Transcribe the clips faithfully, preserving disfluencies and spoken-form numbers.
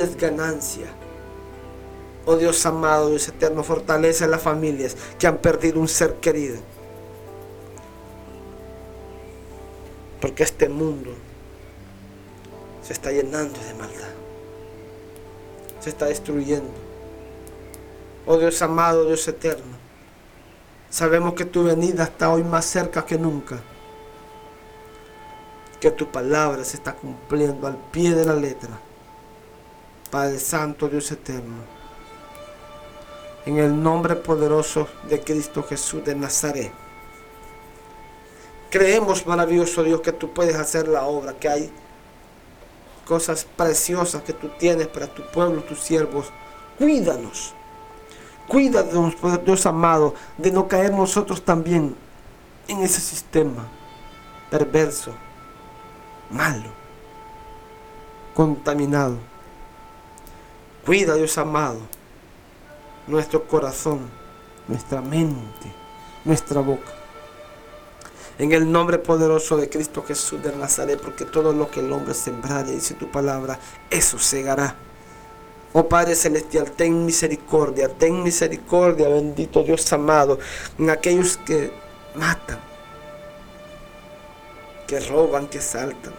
vida es ganancia. Oh Dios amado, Dios eterno, fortalece a las familias que han perdido un ser querido. Porque este mundo se está llenando de maldad. Se está destruyendo. Oh Dios amado, Dios eterno, sabemos que tu venida está hoy más cerca que nunca. Que tu palabra se está cumpliendo al pie de la letra. Padre Santo, Dios eterno, en el nombre poderoso de Cristo Jesús de Nazaret, creemos, maravilloso Dios, que tú puedes hacer la obra, que hay cosas preciosas que tú tienes para tu pueblo, tus siervos. Cuídanos, cuídanos, Dios amado, de no caer nosotros también en ese sistema perverso, malo, contaminado. Cuida, Dios amado, nuestro corazón, nuestra mente, nuestra boca. En el nombre poderoso de Cristo Jesús de Nazaret, porque todo lo que el hombre sembrare, dice tu palabra, eso segará. Oh Padre Celestial, ten misericordia, ten misericordia, bendito Dios amado, en aquellos que matan, que roban, que saltan,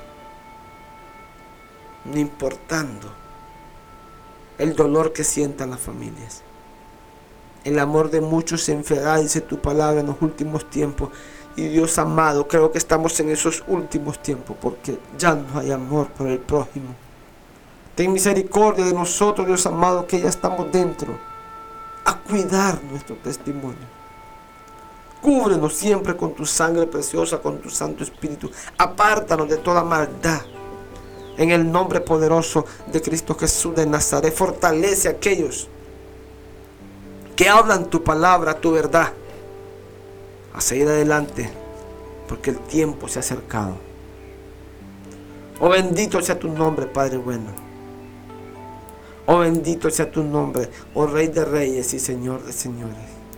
no importando el dolor que sientan las familias. El amor de muchos se enfriará, dice tu palabra, en los últimos tiempos. Y Dios amado, creo que estamos en esos últimos tiempos, porque ya no hay amor por el prójimo. Ten misericordia de nosotros, Dios amado, que ya estamos dentro, a cuidar nuestro testimonio. Cúbrenos siempre con tu sangre preciosa, con tu Santo Espíritu. Apártanos de toda maldad. En el nombre poderoso de Cristo Jesús de Nazaret, fortalece a aquellos que hablan tu palabra, tu verdad, a seguir adelante, porque el tiempo se ha acercado. Oh, bendito sea tu nombre, Padre bueno. Oh, bendito sea tu nombre, oh Rey de Reyes y Señor de Señores.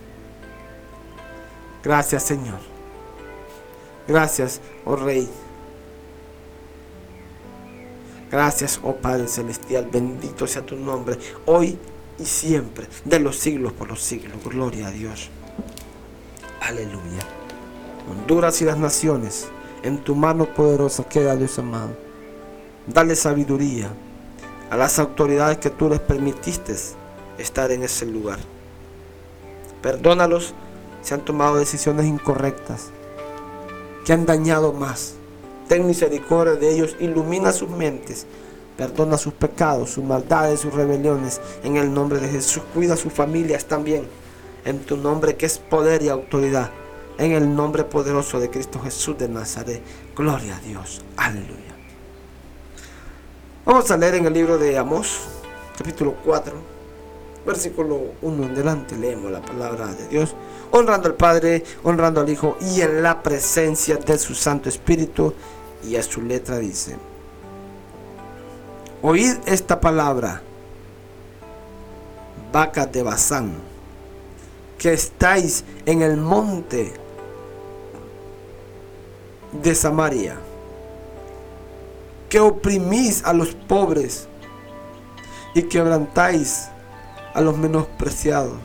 Gracias, Señor. Gracias, oh Rey. Gracias, oh Padre Celestial. Bendito sea tu nombre, hoy y siempre, de los siglos por los siglos. Gloria a Dios. Aleluya. Honduras y las naciones, en tu mano poderosa queda, Dios amado. Dale sabiduría a las autoridades que tú les permitiste estar en ese lugar. Perdónalos si han tomado decisiones incorrectas, que han dañado más. Ten misericordia de ellos, ilumina sus mentes, perdona sus pecados, sus maldades, sus rebeliones. En el nombre de Jesús, cuida a sus familias también. En tu nombre que es poder y autoridad. En el nombre poderoso de Cristo Jesús de Nazaret. Gloria a Dios. Aleluya. Vamos a leer en el libro de Amós, capítulo cuatro, versículo uno en adelante. Leemos la palabra de Dios. Honrando al Padre, honrando al Hijo y en la presencia de su Santo Espíritu. Y a su letra dice: oíd esta palabra, vacas de Basán, que estáis en el monte de Samaria, que oprimís a los pobres y quebrantáis a los menospreciados,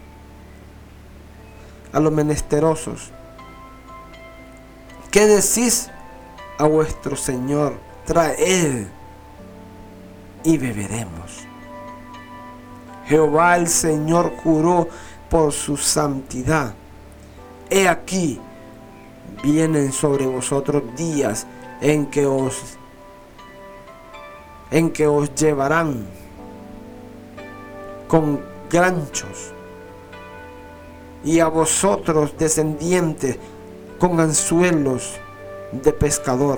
a los menesterosos. ¿Qué decís a vuestro Señor? Traed y beberemos. Jehová el Señor juró por su santidad. He aquí, vienen sobre vosotros días en que os en que os llevarán con ganchos, y a vosotros descendientes con anzuelos de pescador,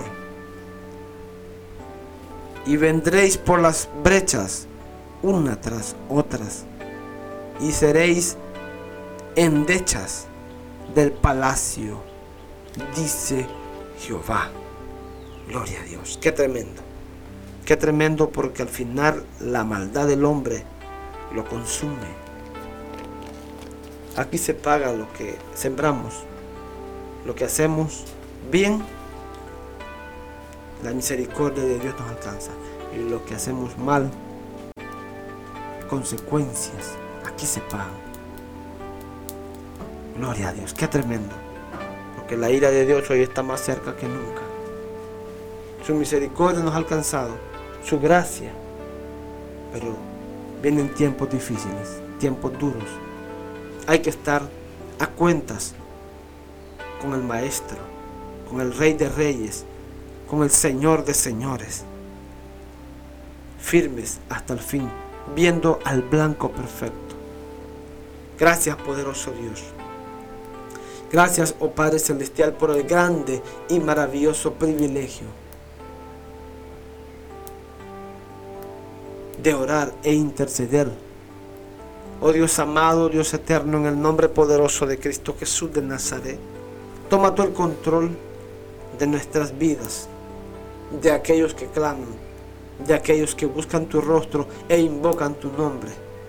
y vendréis por las brechas una tras otras, y seréis endechas del palacio, dice Jehová. Gloria a Dios. Qué tremendo, qué tremendo, porque al final la maldad del hombre lo consume. Aquí se paga lo que sembramos, lo que hacemos bien, la misericordia de Dios nos alcanza, y lo que hacemos mal, consecuencias aquí se pagan. Gloria a Dios, qué tremendo. Porque la ira de Dios hoy está más cerca que nunca. Su misericordia nos ha alcanzado, su gracia. Pero vienen tiempos difíciles, tiempos duros. Hay que estar a cuentas con el Maestro, con el Rey de Reyes, con el Señor de Señores. Firmes hasta el fin, viendo al blanco perfecto. Gracias, poderoso Dios. Gracias, oh Padre Celestial, por el grande y maravilloso privilegio de orar e interceder. Oh Dios amado, Dios eterno, en el nombre poderoso de Cristo Jesús de Nazaret, toma tú el control de nuestras vidas, de aquellos que claman, de aquellos que buscan tu rostro e invocan tu nombre.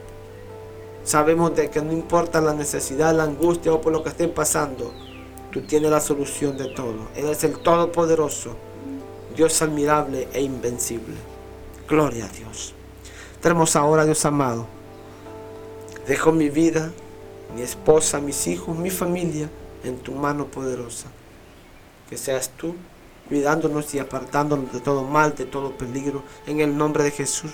Sabemos de que no importa la necesidad, la angustia o por lo que estén pasando, tú tienes la solución de todo. Eres el Todopoderoso, Dios admirable e invencible. Gloria a Dios. Tenemos ahora, Dios amado, dejo mi vida, mi esposa, mis hijos, mi familia en tu mano poderosa. Que seas tú cuidándonos y apartándonos de todo mal, de todo peligro, en el nombre de Jesús.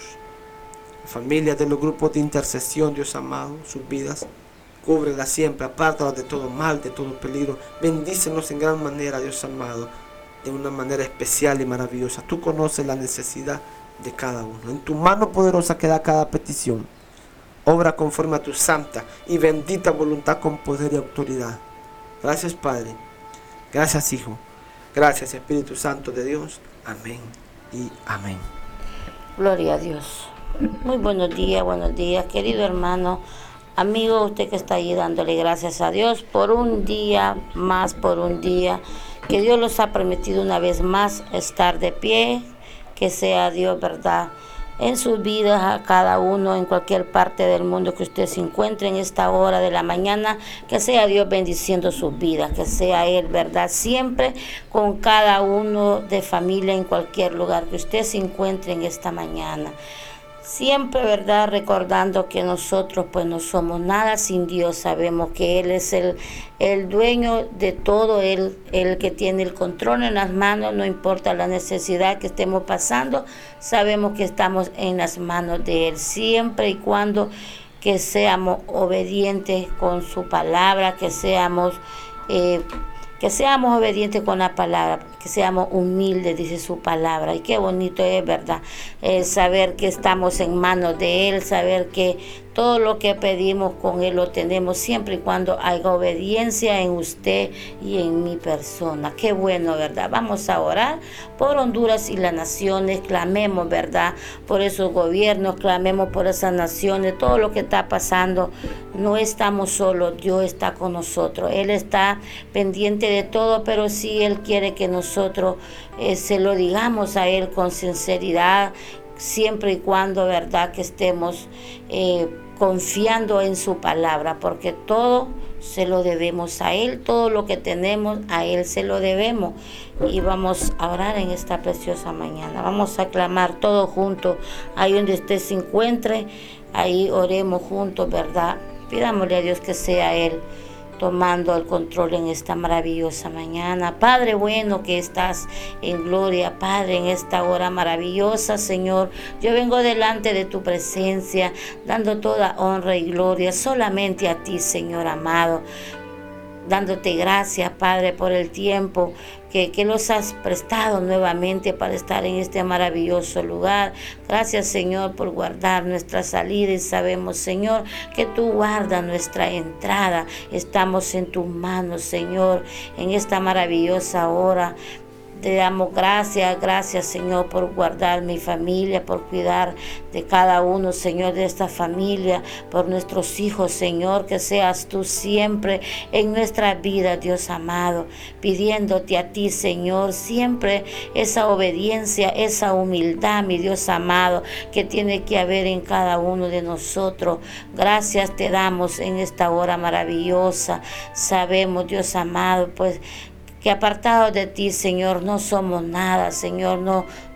Familias de los grupos de intercesión, Dios amado, sus vidas, cúbrelas siempre, apártalas de todo mal, de todo peligro. Bendícenos en gran manera, Dios amado, de una manera especial y maravillosa. Tú conoces la necesidad de cada uno. En tu mano poderosa queda cada petición. Obra conforme a tu santa y bendita voluntad con poder y autoridad. Gracias, Padre. Gracias, Hijo. Gracias, Espíritu Santo de Dios. Amén y amén. Gloria a Dios. Muy buenos días, buenos días, querido hermano, amigo, usted que está ahí dándole gracias a Dios por un día más, por un día que Dios los ha permitido una vez más estar de pie. Que sea Dios, ¿verdad?, en sus vidas, a cada uno, en cualquier parte del mundo que usted se encuentre en esta hora de la mañana, que sea Dios bendiciendo sus vidas, que sea Él, ¿verdad?, siempre con cada uno de familia en cualquier lugar que usted se encuentre en esta mañana. Siempre, ¿verdad?, recordando que nosotros pues no somos nada sin Dios. Sabemos que Él es el, el dueño de todo, Él el que tiene el control en las manos, no importa la necesidad que estemos pasando, sabemos que estamos en las manos de Él, siempre y cuando que seamos obedientes con su palabra, que seamos... Eh, Que seamos obedientes con la palabra, que seamos humildes, dice su palabra. Y qué bonito es, ¿verdad? Eh, saber que estamos en manos de Él, saber que todo lo que pedimos con Él lo tenemos siempre y cuando haya obediencia en usted y en mi persona. Qué bueno, ¿verdad? Vamos a orar por Honduras y las naciones. Clamemos, ¿verdad?, por esos gobiernos, clamemos por esas naciones. Todo lo que está pasando, no estamos solos, Dios está con nosotros. Él está pendiente de todo, pero sí Él quiere que nosotros eh, se lo digamos a Él con sinceridad, siempre y cuando, ¿verdad?, que estemos eh, confiando en su palabra, porque todo se lo debemos a Él, todo lo que tenemos a Él se lo debemos. Y vamos a orar en esta preciosa mañana, vamos a clamar todos juntos, ahí donde usted se encuentre, ahí oremos juntos, ¿verdad? Pidámosle a Dios que sea Él tomando el control en esta maravillosa mañana. Padre bueno que estás en gloria, Padre, en esta hora maravillosa, Señor, yo vengo delante de tu presencia, dando toda honra y gloria solamente a ti, Señor amado, dándote gracias, Padre, por el tiempo que, que los has prestado nuevamente para estar en este maravilloso lugar. Gracias, Señor, por guardar nuestra salida, y sabemos, Señor, que tú guardas nuestra entrada. Estamos en tus manos, Señor, en esta maravillosa hora. Te damos gracias, gracias, Señor, por guardar mi familia, por cuidar de cada uno, Señor, de esta familia, por nuestros hijos, Señor, que seas tú siempre en nuestra vida, Dios amado, pidiéndote a ti, Señor, siempre esa obediencia, esa humildad, mi Dios amado, que tiene que haber en cada uno de nosotros. Gracias te damos en esta hora maravillosa. Sabemos, Dios amado, pues, que apartados de ti, Señor, no somos nada, Señor, no,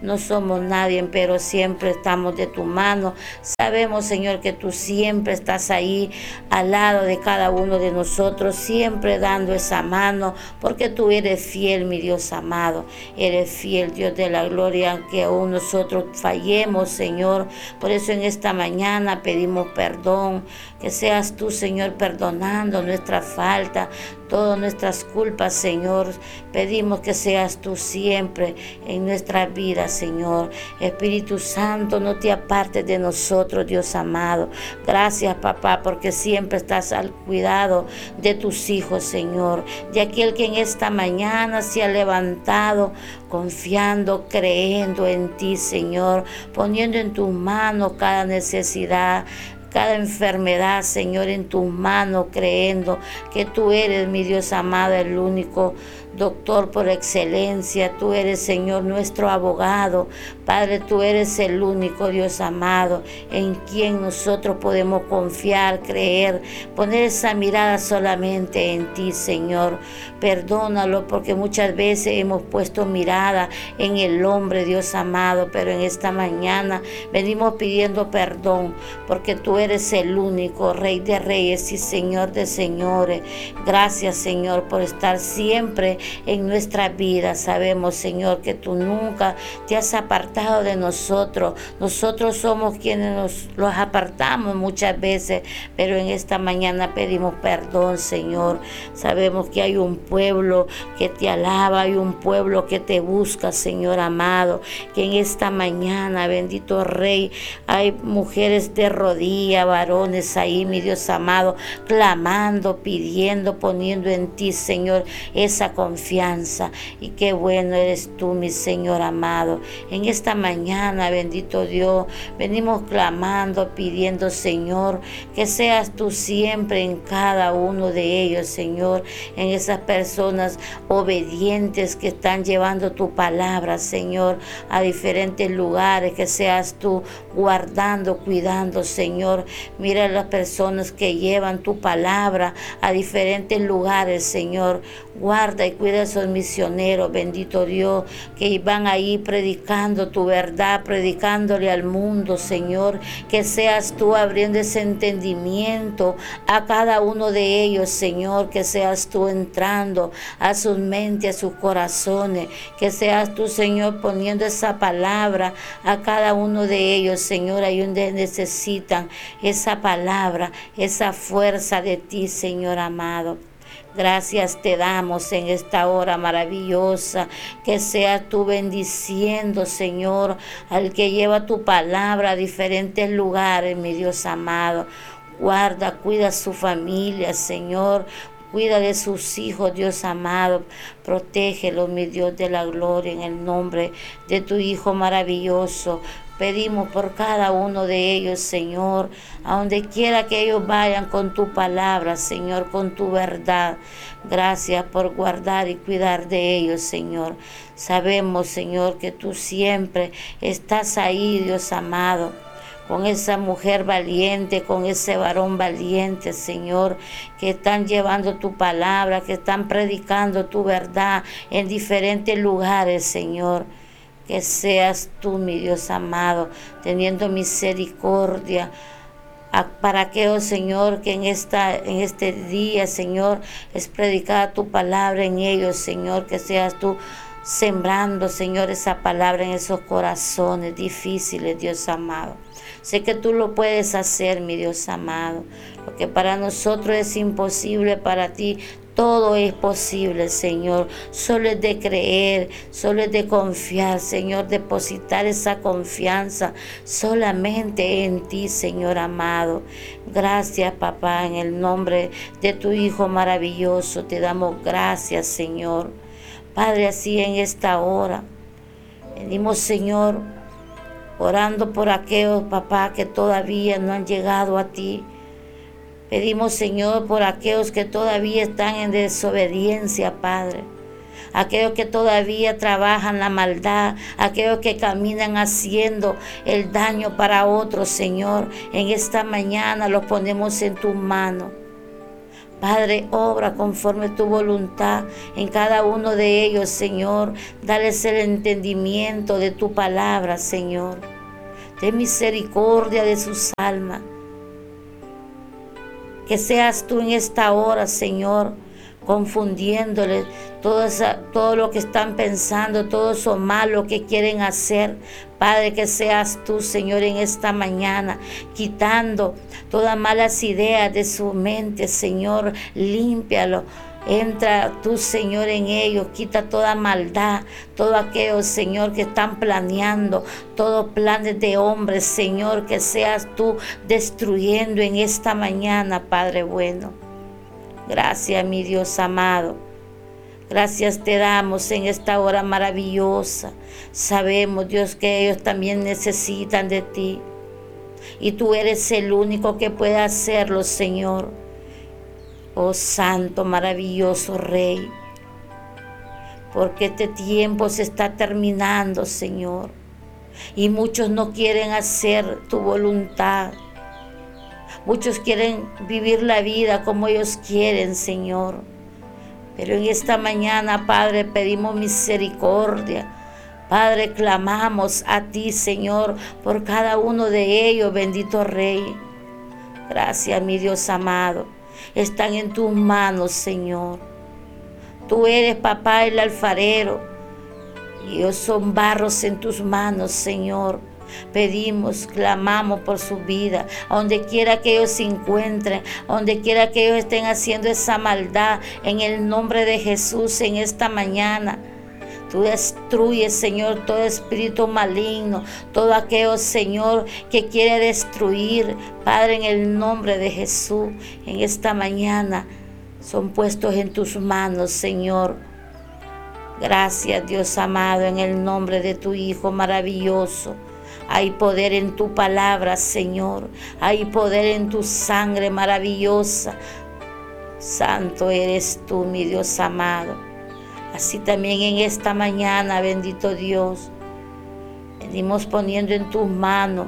no somos nadie, pero siempre estamos de tu mano. Sabemos, Señor, que tú siempre estás ahí al lado de cada uno de nosotros, siempre dando esa mano, porque tú eres fiel, mi Dios amado. Eres fiel, Dios de la gloria, aunque aún nosotros fallemos, Señor. Por eso en esta mañana pedimos perdón, que seas tú, Señor, perdonando nuestra falta, todas nuestras culpas, Señor. Pedimos que seas tú siempre en nuestra vida, Señor. Espíritu Santo, no te apartes de nosotros, Dios amado. Gracias, papá, porque siempre estás al cuidado de tus hijos, Señor. De aquel que en esta mañana se ha levantado confiando, creyendo en ti, Señor, poniendo en tus manos cada necesidad, cada enfermedad, Señor, en tus manos, creyendo que tú eres, mi Dios amado, el único doctor por excelencia. Tú eres, Señor, nuestro abogado. Padre, tú eres el único, Dios amado, en quien nosotros podemos confiar, creer, poner esa mirada solamente en ti, Señor. Perdónalo, porque muchas veces hemos puesto mirada en el hombre, Dios amado, pero en esta mañana venimos pidiendo perdón, porque tú eres el único Rey de Reyes y Señor de Señores. Gracias, Señor, por estar siempre en nuestra vida. Sabemos, Señor, que tú nunca te has apartado de nosotros. Nosotros somos quienes nos los apartamos muchas veces, pero en esta mañana pedimos perdón, Señor. Sabemos que hay un pueblo que te alaba, hay un pueblo que te busca, Señor amado, que en esta mañana, bendito Rey, hay mujeres de rodillas, varones ahí, mi Dios amado, clamando, pidiendo, poniendo en ti, Señor, esa confianza. Y qué bueno eres tú, mi Señor amado. En esta mañana, bendito Dios, venimos clamando, pidiendo, Señor, que seas tú siempre en cada uno de ellos, Señor, en esas personas obedientes que están llevando tu palabra, Señor, a diferentes lugares, que seas tú guardando, cuidando, Señor. Mira las personas que llevan tu palabra a diferentes lugares, Señor. Guarda y cuida a esos misioneros, bendito Dios, que van ahí predicando tu verdad, predicándole al mundo, Señor. Que seas tú abriendo ese entendimiento a cada uno de ellos, Señor. Que seas tú entrando a sus mentes, a sus corazones. Que seas tú, Señor, poniendo esa palabra a cada uno de ellos, Señor, ahí donde necesitan esa palabra, esa fuerza de ti, Señor amado. Gracias te damos en esta hora maravillosa. Que seas tú bendiciendo, Señor, al que lleva tu palabra a diferentes lugares, mi Dios amado. Guarda, cuida a su familia, Señor. Cuida de sus hijos, Dios amado. Protégelos, mi Dios de la gloria, en el nombre de tu Hijo maravilloso. Pedimos por cada uno de ellos, Señor, a donde quiera que ellos vayan con tu palabra, Señor, con tu verdad. Gracias por guardar y cuidar de ellos, Señor. Sabemos, Señor, que tú siempre estás ahí, Dios amado, con esa mujer valiente, con ese varón valiente, Señor, que están llevando tu palabra, que están predicando tu verdad en diferentes lugares, Señor. Que seas tú, mi Dios amado, teniendo misericordia para aquellos, Señor, que en, esta, en este día, Señor, es predicada tu palabra en ellos, Señor. Que seas tú sembrando, Señor, esa palabra en esos corazones difíciles, Dios amado. Sé que tú lo puedes hacer, mi Dios amado. Lo que para nosotros es imposible, para ti todo es posible, Señor. Solo es de creer, solo es de confiar, Señor, depositar esa confianza solamente en ti, Señor amado. Gracias, papá, en el nombre de tu Hijo maravilloso, te damos gracias, Señor. Padre, así en esta hora, venimos, Señor, orando por aquellos, papá, que todavía no han llegado a ti. Pedimos, Señor, por aquellos que todavía están en desobediencia, Padre. Aquellos que todavía trabajan la maldad, aquellos que caminan haciendo el daño para otros, Señor. En esta mañana los ponemos en tus manos. Padre, obra conforme tu voluntad en cada uno de ellos, Señor. Dales el entendimiento de tu palabra, Señor. Ten misericordia de sus almas. Que seas tú en esta hora, Señor, confundiéndoles todo, esa, todo lo que están pensando, todo eso malo que quieren hacer. Padre, que seas tú, Señor, en esta mañana, quitando todas malas ideas de su mente, Señor. Límpialo. Entra tú, Señor, en ellos, quita toda maldad, todo aquello, Señor, que están planeando, todos planes de hombres, Señor, que seas tú destruyendo en esta mañana, Padre bueno. Gracias, mi Dios amado. Gracias te damos en esta hora maravillosa. Sabemos, Dios, que ellos también necesitan de ti. Y tú eres el único que puede hacerlo, Señor. Oh Santo, maravilloso Rey. Porque este tiempo se está terminando, Señor. Y muchos no quieren hacer tu voluntad. Muchos quieren vivir la vida como ellos quieren, Señor. Pero en esta mañana, Padre, pedimos misericordia. Padre, clamamos a ti, Señor, por cada uno de ellos, bendito Rey. Gracias, mi Dios amado. Están en tus manos, Señor. Tú eres, papá, el alfarero. Y ellos son barros en tus manos, Señor. Pedimos, clamamos por su vida, a donde quiera que ellos se encuentren, a donde quiera que ellos estén haciendo esa maldad, en el nombre de Jesús, en esta mañana. Tú destruyes, Señor, todo espíritu maligno, todo aquello, Señor, que quiere destruir. Padre, en el nombre de Jesús, en esta mañana, son puestos en tus manos, Señor. Gracias, Dios amado, en el nombre de tu Hijo maravilloso. Hay poder en tu palabra, Señor. Hay poder en tu sangre maravillosa. Santo eres tú, mi Dios amado. Así también en esta mañana, bendito Dios, venimos poniendo en tus manos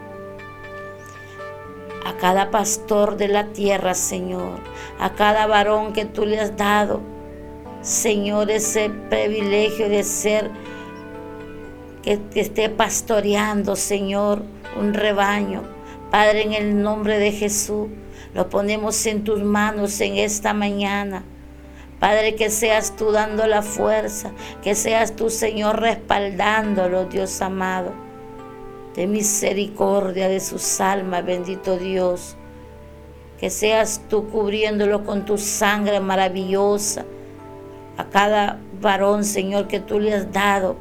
a cada pastor de la tierra, Señor, a cada varón que tú le has dado, Señor, ese privilegio de ser, que, que esté pastoreando, Señor, un rebaño. Padre, en el nombre de Jesús, lo ponemos en tus manos en esta mañana. Padre, que seas tú dando la fuerza, que seas tú, Señor, respaldándolo, Dios amado. De misericordia de sus almas, bendito Dios. Que seas tú cubriéndolo con tu sangre maravillosa. A cada varón, Señor, que tú le has dado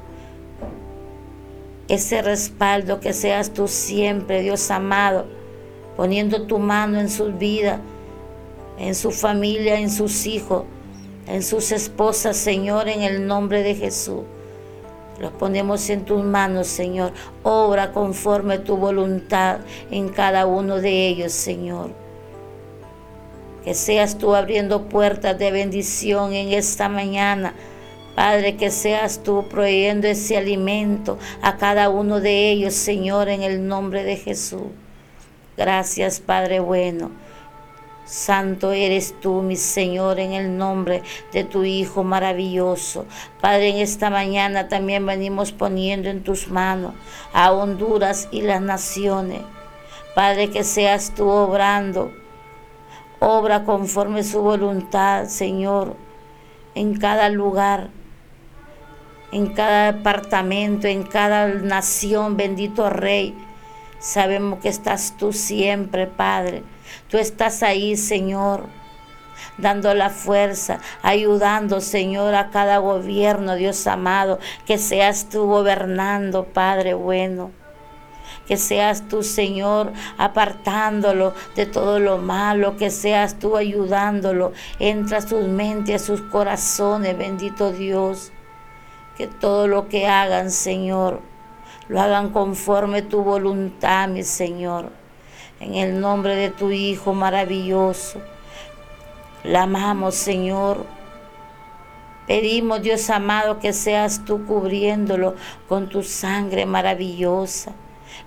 ese respaldo, que seas tú siempre, Dios amado, poniendo tu mano en sus vidas, en su familia, en sus hijos, en sus esposas, Señor, en el nombre de Jesús. Los ponemos en tus manos, Señor. Obra conforme a tu voluntad en cada uno de ellos, Señor. Que seas tú abriendo puertas de bendición en esta mañana. Padre, que seas tú proveyendo ese alimento a cada uno de ellos, Señor, en el nombre de Jesús. Gracias, Padre bueno. Santo eres tú, mi Señor, en el nombre de tu Hijo maravilloso. Padre, en esta mañana también venimos poniendo en tus manos a Honduras y las naciones. Padre, que seas tú obrando. Obra conforme su voluntad, Señor, en cada lugar, en cada departamento, en cada nación, bendito Rey. Sabemos que estás tú siempre, Padre. Tú estás ahí, Señor, dando la fuerza, ayudando, Señor, a cada gobierno, Dios amado. Que seas tú gobernando, Padre bueno. Que seas tú, Señor, apartándolo de todo lo malo. Que seas tú ayudándolo. Entra a sus mentes, a sus corazones, bendito Dios. Que todo lo que hagan, Señor, lo hagan conforme tu voluntad, mi Señor. En el nombre de tu Hijo maravilloso. La amamos, Señor. Pedimos, Dios amado, que seas tú cubriéndolo con tu sangre maravillosa.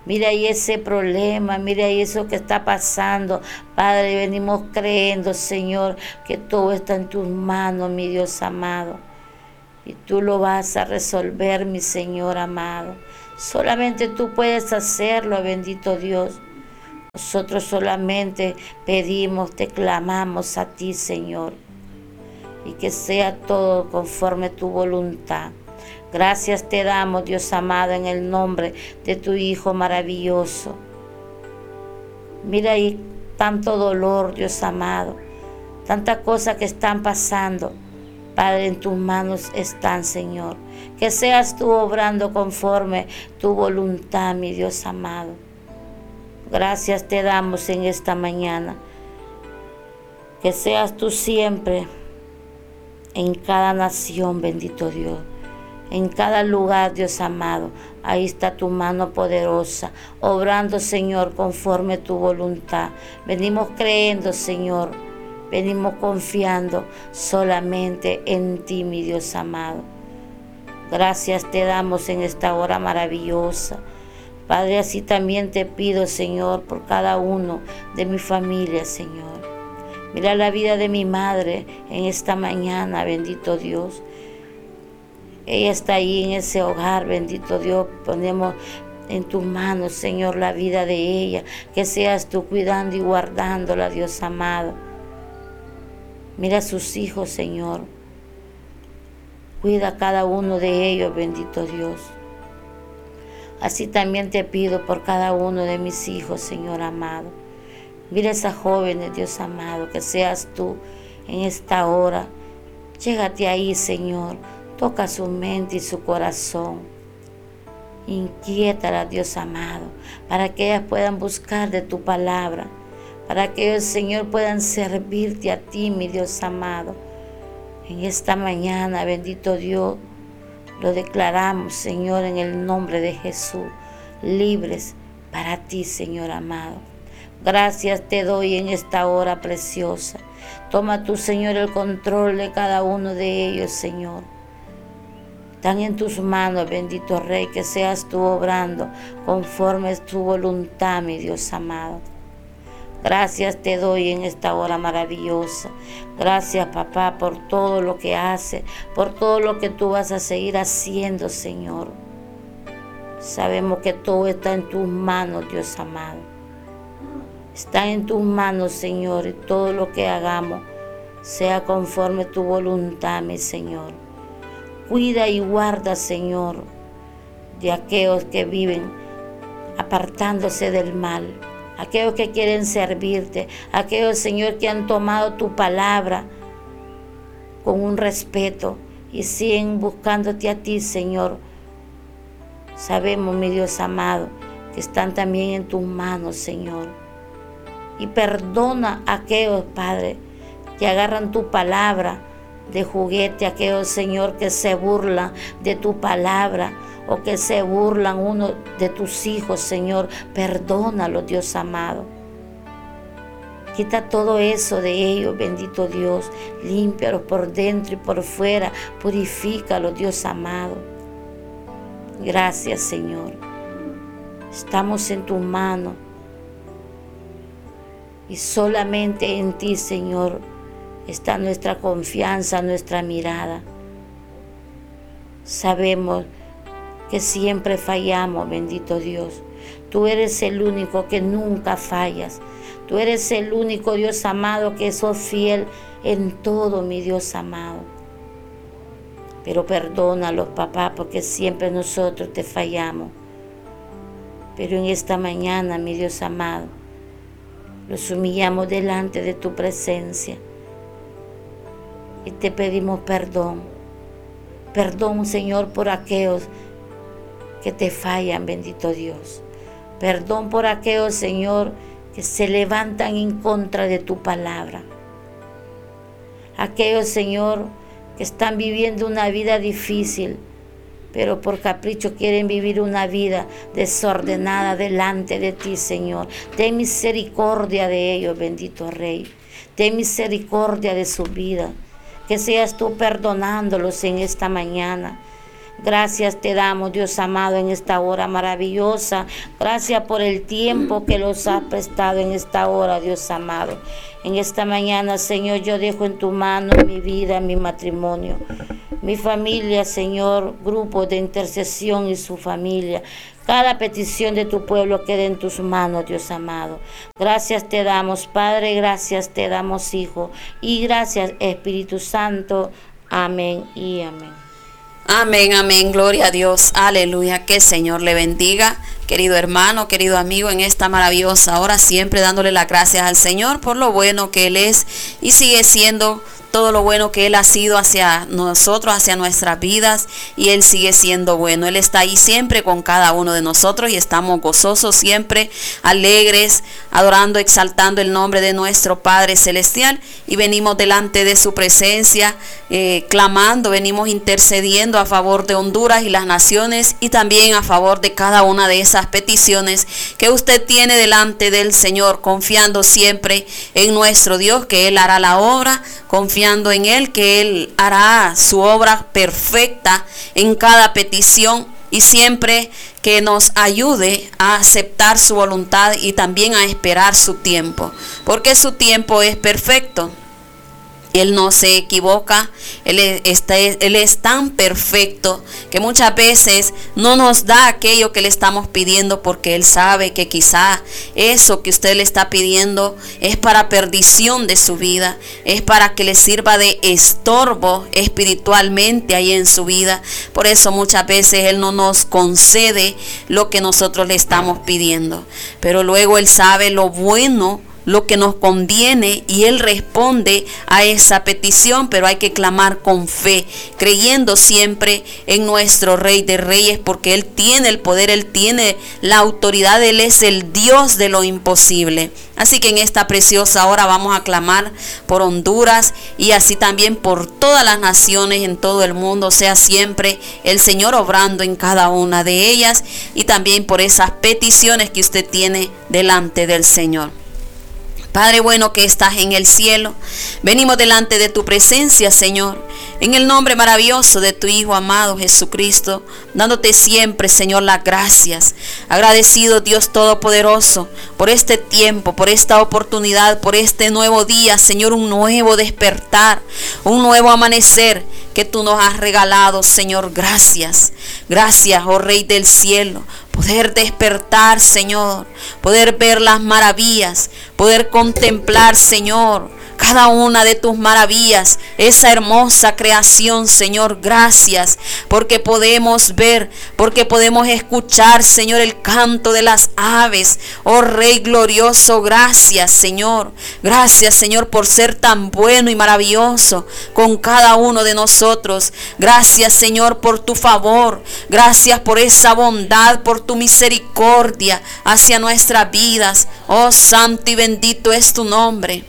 Mira ahí ese problema, mira ahí eso que está pasando. Padre, venimos creyendo, Señor, que todo está en tus manos, mi Dios amado. Y tú lo vas a resolver, mi Señor amado. Solamente tú puedes hacerlo, bendito Dios. Nosotros solamente pedimos, te clamamos a ti, Señor. Y que sea todo conforme tu voluntad. Gracias te damos, Dios amado, en el nombre de tu Hijo maravilloso. Mira ahí tanto dolor, Dios amado. Tantas cosas que están pasando. Padre, en tus manos están, Señor. Que seas tú obrando conforme tu voluntad, mi Dios amado. Gracias te damos en esta mañana. Que seas tú siempre en cada nación, bendito Dios. En cada lugar, Dios amado. Ahí está tu mano poderosa, obrando, Señor, conforme tu voluntad. Venimos creyendo, Señor. Venimos confiando solamente en ti, mi Dios amado. Gracias te damos en esta hora maravillosa. Padre, así también te pido, Señor, por cada uno de mi familia, Señor. Mira la vida de mi madre en esta mañana, bendito Dios. Ella está ahí en ese hogar, bendito Dios. Ponemos en tus manos, Señor, la vida de ella. Que seas tú cuidando y guardándola, Dios amado. Mira a sus hijos, Señor. Cuida a cada uno de ellos, bendito Dios. Así también te pido por cada uno de mis hijos, Señor amado. Mira a esas jóvenes, Dios amado, que seas tú en esta hora. Llégate ahí, Señor. Toca su mente y su corazón. Inquiétala, Dios amado, para que ellas puedan buscar de tu palabra. Para que ellos, Señor, puedan servirte a ti, mi Dios amado. En esta mañana, bendito Dios, lo declaramos, Señor, en el nombre de Jesús. Libres para ti, Señor amado. Gracias te doy en esta hora preciosa. Toma tú, Señor, el control de cada uno de ellos, Señor. Están en tus manos, bendito Rey, que seas tú obrando conforme es tu voluntad, mi Dios amado. Gracias te doy en esta hora maravillosa. Gracias, papá, por todo lo que haces, por todo lo que tú vas a seguir haciendo, Señor. Sabemos que todo está en tus manos, Dios amado. Está en tus manos, Señor, y todo lo que hagamos sea conforme tu voluntad, mi Señor. Cuida y guarda, Señor, de aquellos que viven apartándose del mal. Aquellos que quieren servirte, aquellos, Señor, que han tomado tu palabra con un respeto y siguen buscándote a ti, Señor. Sabemos, mi Dios amado, que están también en tus manos, Señor. Y perdona a aquellos, Padre, que agarran tu palabra de juguete, aquellos, Señor, que se burlan de tu palabra, o que se burlan uno de tus hijos, Señor. Perdónalo, Dios amado. Quita todo eso de ellos, bendito Dios. Límpialos por dentro y por fuera. Purifícalos, Dios amado. Gracias, Señor. Estamos en tus manos. Y solamente en ti, Señor, está nuestra confianza, nuestra mirada. Sabemos que siempre fallamos, bendito Dios. Tú eres el único que nunca fallas. Tú eres el único, Dios amado, que sos fiel en todo, mi Dios amado. Pero perdónalos, papá, porque siempre nosotros te fallamos. Pero en esta mañana, mi Dios amado, los humillamos delante de tu presencia y te pedimos perdón. Perdón, Señor, por aquellos que te fallan, bendito Dios. Perdón por aquellos, Señor, que se levantan en contra de tu palabra. Aquellos, Señor, que están viviendo una vida difícil, pero por capricho quieren vivir una vida desordenada delante de ti, Señor. Ten misericordia de ellos, bendito Rey. Ten misericordia de su vida. Que seas tú perdonándolos en esta mañana. Gracias te damos, Dios amado, en esta hora maravillosa. Gracias por el tiempo que los has prestado en esta hora, Dios amado. En esta mañana, Señor, yo dejo en tu mano mi vida, mi matrimonio, mi familia, Señor, grupo de intercesión y su familia. Cada petición de tu pueblo quede en tus manos, Dios amado. Gracias te damos, Padre, gracias te damos, Hijo, y gracias, Espíritu Santo. Amén y amén. Amén, amén, gloria a Dios, aleluya, que el Señor le bendiga, querido hermano, querido amigo, en esta maravillosa hora, siempre dándole las gracias al Señor por lo bueno que Él es y sigue siendo todo lo bueno que Él ha sido hacia nosotros, hacia nuestras vidas, y Él sigue siendo bueno. Él está ahí siempre con cada uno de nosotros y estamos gozosos siempre, alegres, adorando, exaltando el nombre de nuestro Padre Celestial, y venimos delante de su presencia, eh, clamando, venimos intercediendo a favor de Honduras y las naciones, y también a favor de cada una de esas peticiones que usted tiene delante del Señor, confiando siempre en nuestro Dios, que Él hará la obra, confiando en Él, que Él hará su obra perfecta en cada petición, y siempre que nos ayude a aceptar su voluntad y también a esperar su tiempo, porque su tiempo es perfecto. Él no se equivoca, él es, él es tan perfecto que muchas veces no nos da aquello que le estamos pidiendo, porque Él sabe que quizá eso que usted le está pidiendo es para perdición de su vida, es para que le sirva de estorbo espiritualmente ahí en su vida. Por eso muchas veces Él no nos concede lo que nosotros le estamos pidiendo, pero luego Él sabe lo bueno, lo que nos conviene, y Él responde a esa petición, pero hay que clamar con fe, creyendo siempre en nuestro Rey de Reyes, porque Él tiene el poder, Él tiene la autoridad, Él es el Dios de lo imposible. Así que en esta preciosa hora vamos a clamar por Honduras y así también por todas las naciones en todo el mundo, sea siempre el Señor obrando en cada una de ellas, y también por esas peticiones que usted tiene delante del Señor. Padre bueno que estás en el cielo, venimos delante de tu presencia, Señor, en el nombre maravilloso de tu Hijo amado Jesucristo, dándote siempre, Señor, las gracias. Agradecido, Dios Todopoderoso, por este tiempo, por esta oportunidad, por este nuevo día, Señor, un nuevo despertar, un nuevo amanecer que tú nos has regalado, Señor. Gracias, gracias, oh Rey del cielo. Poder despertar, Señor, poder ver las maravillas, poder contemplar, Señor, cada una de tus maravillas, esa hermosa creación, Señor. Gracias, porque podemos ver, porque podemos escuchar, Señor, el canto de las aves, oh Rey glorioso. Gracias, Señor, gracias, Señor, por ser tan bueno y maravilloso con cada uno de nosotros. Gracias, Señor, por tu favor, gracias por esa bondad, por tu misericordia hacia nuestras vidas. Oh, santo y bendito es tu nombre.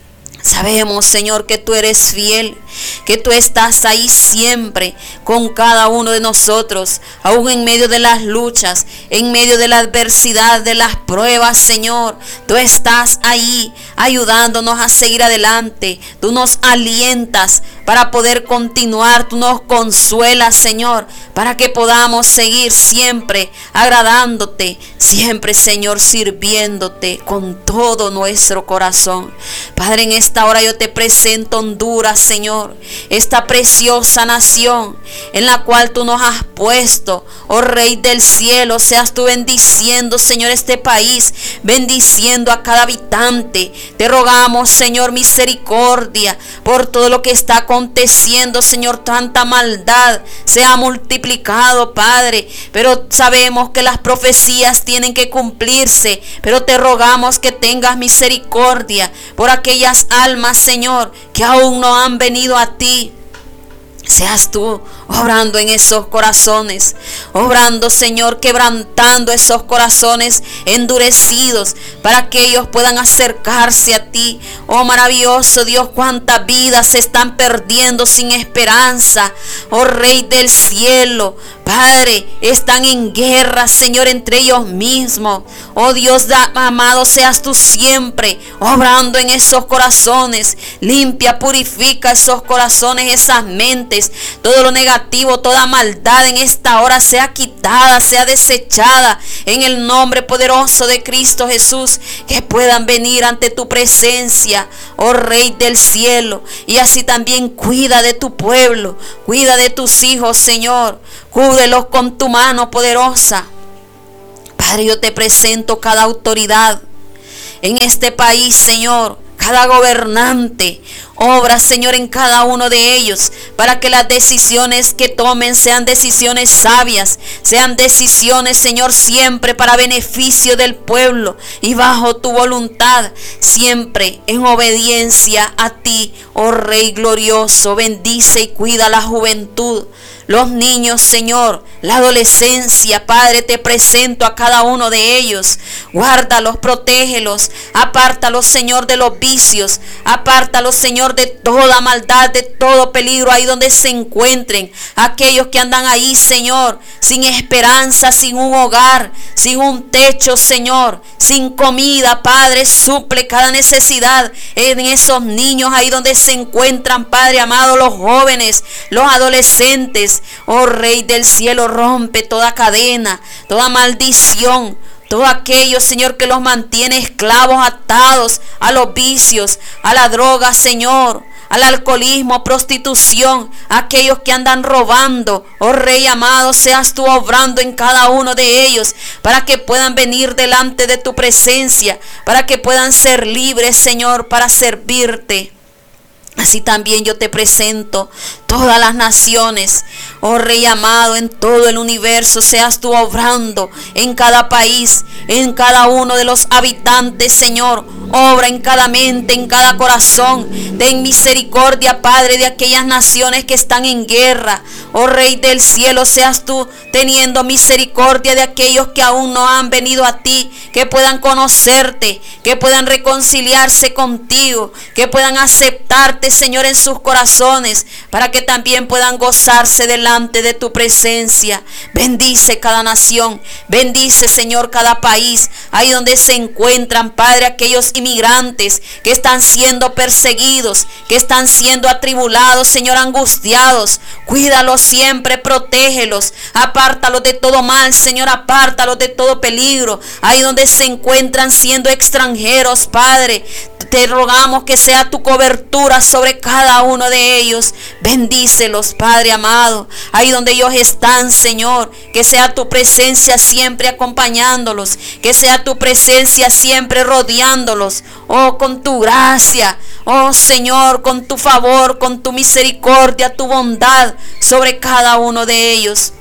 Sabemos, Señor, que tú eres fiel, que tú estás ahí siempre con cada uno de nosotros, aún en medio de las luchas, en medio de la adversidad, de las pruebas, Señor. Tú estás ahí ayudándonos a seguir adelante. Tú nos alientas para poder continuar, tú nos consuelas, Señor, para que podamos seguir siempre agradándote, siempre, Señor, sirviéndote con todo nuestro corazón. Padre, en esta hora yo te presento Honduras, Señor, esta preciosa nación en la cual tú nos has puesto, oh Rey del cielo. Seas tú bendiciendo, Señor, este país, bendiciendo a cada habitante. Te rogamos, Señor, misericordia por todo lo que está aconteciendo, Señor. Tanta maldad se ha multiplicado, Padre, pero sabemos que las profecías tienen que cumplirse, pero te rogamos que tengas misericordia por aquellas almas, Señor, que aún no han venido a ti. Seas tú obrando en esos corazones, obrando, Señor, quebrantando esos corazones endurecidos para que ellos puedan acercarse a ti. Oh maravilloso Dios, cuántas vidas se están perdiendo sin esperanza. Oh Rey del cielo, Padre, están en guerra, Señor, entre ellos mismos. Oh Dios amado, seas tú siempre obrando en esos corazones. Limpia, purifica esos corazones, esas mentes, todo lo negativo negativo, toda maldad en esta hora sea quitada, sea desechada en el nombre poderoso de Cristo Jesús. Que puedan venir ante tu presencia, oh Rey del cielo. Y así también cuida de tu pueblo, cuida de tus hijos, Señor. Cúbrelos con tu mano poderosa. Padre, yo te presento cada autoridad en este país, Señor, cada gobernante. Obra, Señor, en cada uno de ellos, para que las decisiones que tomen sean decisiones sabias, sean decisiones, Señor, siempre para beneficio del pueblo y bajo tu voluntad, siempre en obediencia a ti, oh Rey glorioso. Bendice y cuida la juventud, los niños, Señor, la adolescencia. Padre, te presento a cada uno de ellos. Guárdalos, protégelos, apártalos, Señor, de los vicios, apártalos, Señor, de toda maldad, de todo peligro, ahí donde se encuentren. Aquellos que andan ahí, Señor, sin esperanza, sin un hogar, sin un techo, Señor, sin comida. Padre, suple cada necesidad en esos niños ahí donde se encuentran, Padre amado, los jóvenes, los adolescentes. Oh Rey del cielo, rompe toda cadena, toda maldición, todo aquello, Señor, que los mantiene esclavos, atados a los vicios, a la droga, Señor, al alcoholismo, prostitución, aquellos que andan robando. Oh Rey amado, seas tú obrando en cada uno de ellos, para que puedan venir delante de tu presencia, para que puedan ser libres, Señor, para servirte. Así también yo te presento todas las naciones, oh Rey amado, en todo el universo. Seas tú obrando en cada país, en cada uno de los habitantes, Señor. Obra en cada mente, en cada corazón. Ten misericordia, Padre, de aquellas naciones que están en guerra. Oh Rey del cielo, seas tú teniendo misericordia de aquellos que aún no han venido a ti, que puedan conocerte, que puedan reconciliarse contigo, que puedan aceptarte, Señor, en sus corazones, para que también puedan gozarse delante de tu presencia. Bendice cada nación, bendice, Señor, cada país, ahí donde se encuentran, Padre, aquellos inmigrantes que están siendo perseguidos, que están siendo atribulados, Señor, angustiados. Cuídalos siempre, protégelos, apártalos de todo mal, Señor, apártalos de todo peligro, ahí donde se encuentran siendo extranjeros, Padre. Te rogamos que sea tu cobertura sobre cada uno de ellos. Bendícelos, Padre amado, ahí donde ellos están, Señor. Que sea tu presencia siempre acompañándolos, que sea tu presencia siempre rodeándolos. Oh, con tu gracia, oh Señor, con tu favor, con tu misericordia, tu bondad sobre cada uno de ellos.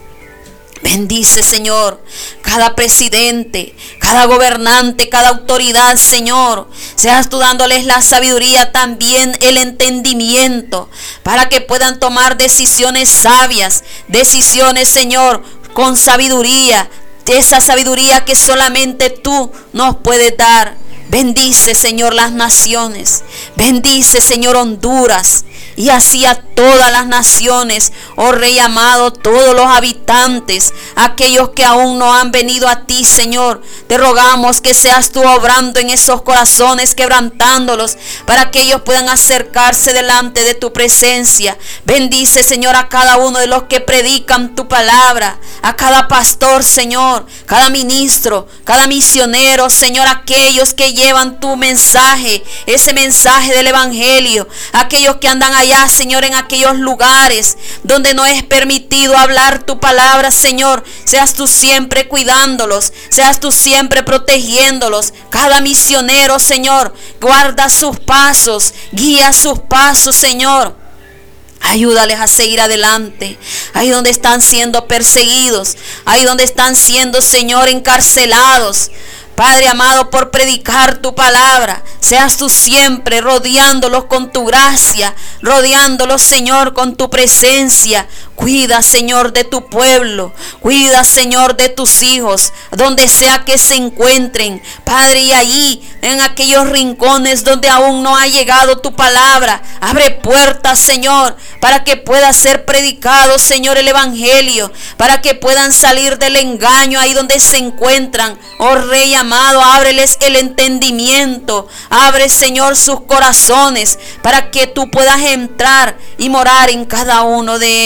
Bendice, Señor, cada presidente, cada gobernante, cada autoridad, Señor. Seas tú dándoles la sabiduría, también el entendimiento, para que puedan tomar decisiones sabias, decisiones, Señor, con sabiduría, esa sabiduría que solamente tú nos puedes dar. Bendice, Señor, las naciones. Bendice, Señor, Honduras. Y así a todas las naciones, oh Rey amado, todos los habitantes, aquellos que aún no han venido a ti, Señor. Te rogamos que seas tú obrando en esos corazones, quebrantándolos, para que ellos puedan acercarse delante de tu presencia. Bendice, Señor, a cada uno de los que predican tu palabra, a cada pastor, Señor, cada ministro, cada misionero, Señor, aquellos que llevan tu mensaje, ese mensaje del evangelio, aquellos que andan allá, Señor, en aquellos lugares donde no es permitido hablar tu palabra, Señor. Seas tú siempre cuidándolos, seas tú siempre protegiéndolos. Cada misionero, Señor, guarda sus pasos, guía sus pasos, Señor. Ayúdales a seguir adelante, ahí donde están siendo perseguidos, ahí donde están siendo, Señor, encarcelados. Padre amado, por predicar tu palabra, seas tú siempre rodeándolos con tu gracia, rodeándolos, Señor, con tu presencia. Cuida, Señor, de tu pueblo, cuida, Señor, de tus hijos, donde sea que se encuentren, Padre, y allí, en aquellos rincones donde aún no ha llegado tu palabra, abre puertas, Señor, para que pueda ser predicado, Señor, el evangelio, para que puedan salir del engaño ahí donde se encuentran. Oh Rey amado, ábreles el entendimiento, abre, Señor, sus corazones, para que tú puedas entrar y morar en cada uno de ellos.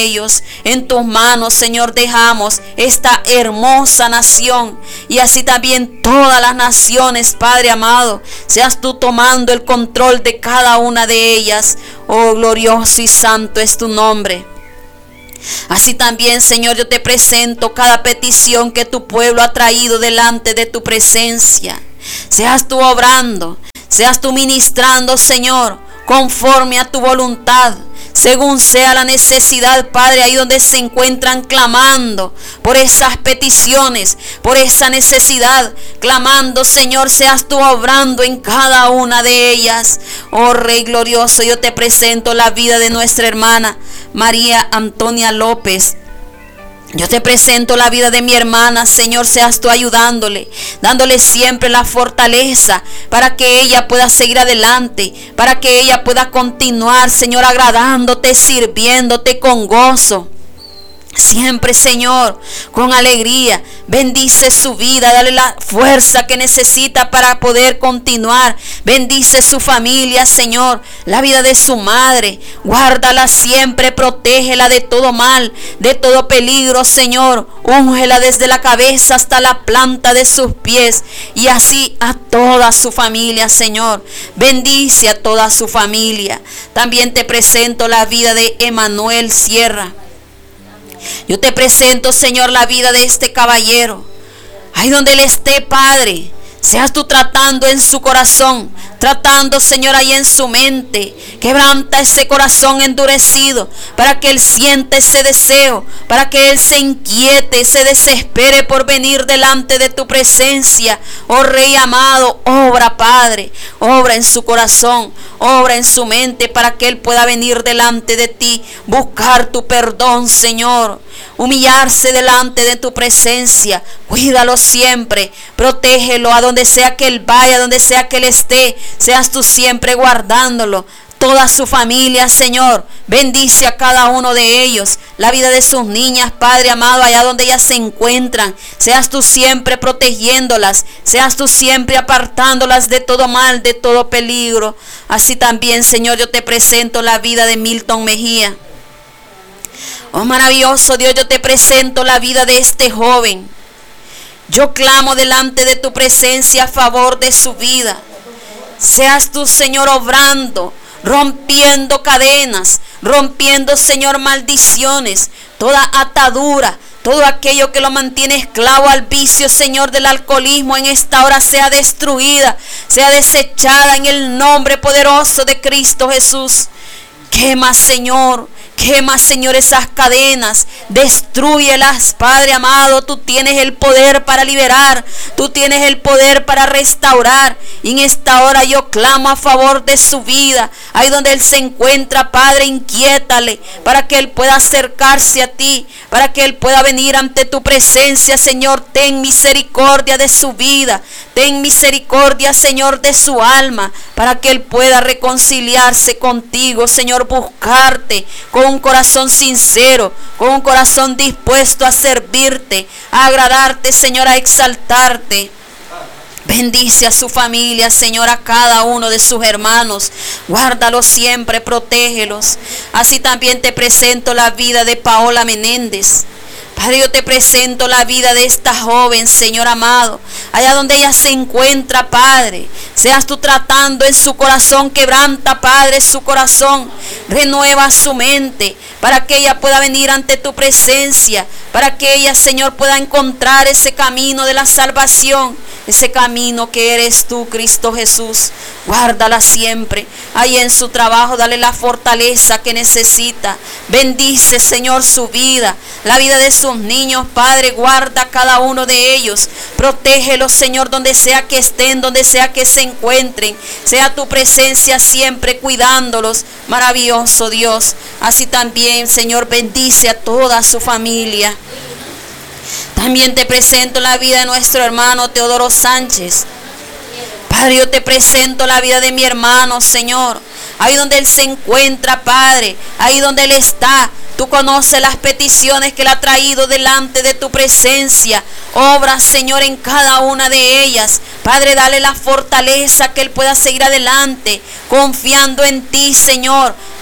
Dios, en tus manos, Señor, dejamos esta hermosa nación y así también todas las naciones, Padre amado. Seas tú tomando el control de cada una de ellas. Oh, glorioso y santo es tu nombre. Así también, Señor, yo te presento cada petición que tu pueblo ha traído delante de tu presencia. Seas tú obrando, seas tú ministrando, Señor, conforme a tu voluntad, según sea la necesidad, Padre, ahí donde se encuentran clamando por esas peticiones, por esa necesidad, clamando, Señor, seas tú obrando en cada una de ellas. Oh Rey glorioso, yo te presento la vida de nuestra hermana María Antonia López. Yo te presento la vida de mi hermana, Señor, seas tú ayudándole, dándole siempre la fortaleza para que ella pueda seguir adelante, para que ella pueda continuar, Señor, agradándote, sirviéndote con gozo. Siempre, Señor, con alegría. Bendice su vida, dale la fuerza que necesita para poder continuar. Bendice su familia, Señor, la vida de su madre. Guárdala siempre, protégela de todo mal, de todo peligro, Señor. Úngela desde la cabeza hasta la planta de sus pies y así a toda su familia, Señor. Bendice a toda su familia. También te presento la vida de Emanuel Sierra. Yo te presento, Señor, la vida de este caballero. Ahí donde él esté, Padre, seas tú tratando en su corazón, tratando, Señor, ahí en su mente. Quebranta ese corazón endurecido para que él sienta ese deseo, para que él se inquiete, se desespere por venir delante de tu presencia. Oh Rey amado, obra, Padre, obra en su corazón, obra en su mente para que él pueda venir delante de ti, buscar tu perdón, Señor, humillarse delante de tu presencia. Cuídalo siempre, protégelo a donde sea que él vaya, donde sea que él esté. Seas tú siempre guardándolo. Toda su familia, Señor, bendice a cada uno de ellos, la vida de sus niñas, Padre amado, allá donde ellas se encuentran. Seas tú siempre protegiéndolas, seas tú siempre apartándolas de todo mal, de todo peligro. Así también, Señor, yo te presento la vida de Milton Mejía. Oh maravilloso Dios, yo te presento la vida de este joven. Yo clamo delante de tu presencia a favor de su vida. Seas tú, Señor, obrando, rompiendo cadenas, rompiendo, Señor, maldiciones, toda atadura, todo aquello que lo mantiene esclavo al vicio, Señor, del alcoholismo, en esta hora sea destruida, sea desechada en el nombre poderoso de Cristo Jesús. Quema, Señor, quema, Señor, esas cadenas, destrúyelas, Padre amado. Tú tienes el poder para liberar, tú tienes el poder para restaurar. Y en esta hora yo clamo a favor de su vida. Ahí donde él se encuentra, Padre, inquiétale para que él pueda acercarse a ti, para que él pueda venir ante tu presencia, Señor. Ten misericordia de su vida, ten misericordia, Señor, de su alma, para que él pueda reconciliarse contigo, Señor, buscarte con un corazón sincero, con un corazón dispuesto a servirte, a agradarte, Señor, a exaltarte. Bendice a su familia, Señor, a cada uno de sus hermanos. Guárdalos siempre, protégelos. Así también te presento la vida de Paola Menéndez. Padre, yo te presento la vida de esta joven, Señor amado, allá donde ella se encuentra, Padre. Seas tú tratando en su corazón, quebranta, Padre, su corazón, renueva su mente, para que ella pueda venir ante tu presencia, para que ella, Señor, pueda encontrar ese camino de la salvación, ese camino que eres tú, Cristo Jesús. Guárdala siempre, ahí en su trabajo, dale la fortaleza que necesita. Bendice, Señor, su vida, la vida de sus niños, Padre, guarda cada uno de ellos, protégelos, Señor, donde sea que estén, donde sea que se encuentren, sea tu presencia siempre cuidándolos, maravilloso Dios. Así también, Señor, bendice a toda su familia. También te presento la vida de nuestro hermano Teodoro Sánchez. Padre, yo te presento la vida de mi hermano, Señor, ahí donde él se encuentra, Padre, ahí donde él está. Tú conoces las peticiones que él ha traído delante de tu presencia. Obra, Señor, en cada una de ellas. Padre, dale la fortaleza que él pueda seguir adelante, confiando en ti, Señor.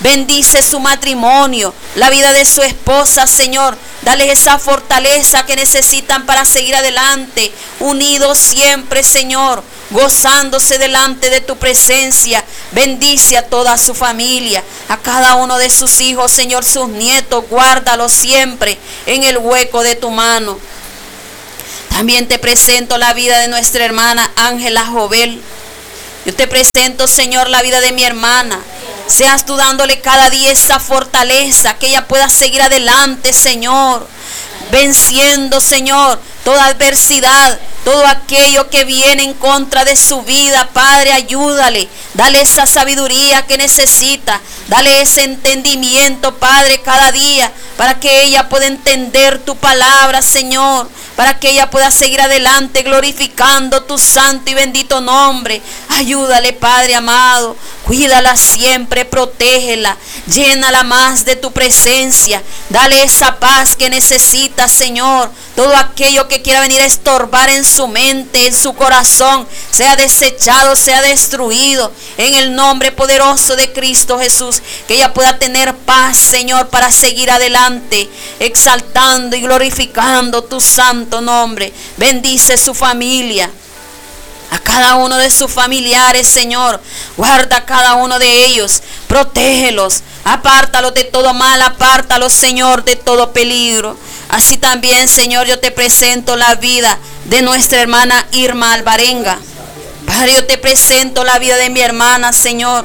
Bendice su matrimonio, la vida de su esposa, Señor. Dale esa fortaleza que necesitan para seguir adelante, unidos siempre, Señor, gozándose delante de tu presencia. Bendice a toda su familia, a cada uno de sus hijos, Señor, sus nietos. Guárdalos siempre en el hueco de tu mano. También te presento la vida de nuestra hermana Ángela Jovel. Yo te presento, Señor, la vida de mi hermana. Seas tú dándole cada día esa fortaleza, que ella pueda seguir adelante, Señor. Venciendo, Señor, toda adversidad, todo aquello que viene en contra de su vida. Padre, ayúdale. Dale esa sabiduría que necesita. Dale ese entendimiento, Padre, cada día, para que ella pueda entender tu palabra, Señor. Para que ella pueda seguir adelante glorificando tu santo y bendito nombre. Ayúdale, Padre amado. Cuídala siempre, protégela. Llénala más de tu presencia. Dale esa paz que necesita, Señor. Todo aquello que quiera venir a estorbar en su mente, en su corazón, sea desechado, sea destruido. En el nombre poderoso de Cristo Jesús. Que ella pueda tener paz, Señor, para seguir adelante, exaltando y glorificando tu santo nombre. Bendice su familia, a cada uno de sus familiares, Señor. Guarda a cada uno de ellos, protégelos, apártalos de todo mal, apártalos, Señor, de todo peligro. Así también, Señor, yo te presento la vida de nuestra hermana Irma Alvarenga. Padre, yo te presento la vida de mi hermana, Señor.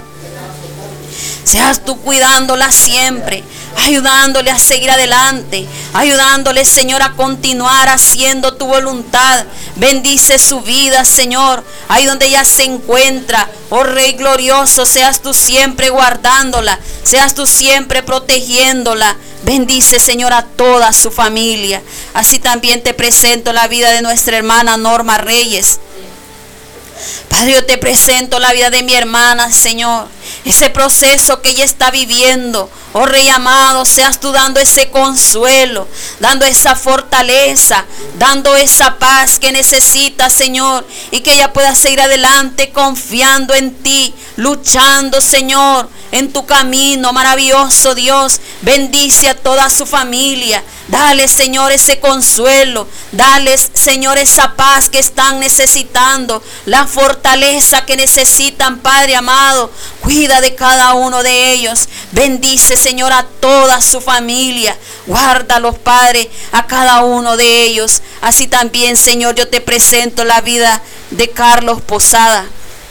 Seas tú cuidándola siempre, ayudándole a seguir adelante, ayudándole, Señor, a continuar haciendo tu voluntad. Bendice su vida, Señor, ahí donde ella se encuentra. Oh Rey glorioso, seas tú siempre guardándola, seas tú siempre protegiéndola. Bendice, Señor, a toda su familia. Así también te presento la vida de nuestra hermana Norma Reyes. Padre, yo te presento la vida de mi hermana, Señor. Ese proceso que ella está viviendo. Oh Rey amado, seas tú dando ese consuelo, dando esa fortaleza, dando esa paz que necesita, Señor. Y que ella pueda seguir adelante confiando en ti, luchando, Señor, en tu camino maravilloso, Dios. Bendice a toda su familia. Dale, Señor, ese consuelo. Dales, Señor, esa paz que están necesitando, la fortaleza que necesitan, Padre amado. Cuida de cada uno de ellos. Bendice, Señor, a toda su familia. Guárdalos, Padre, a cada uno de ellos. Así también, Señor, yo te presento la vida de Carlos Posada.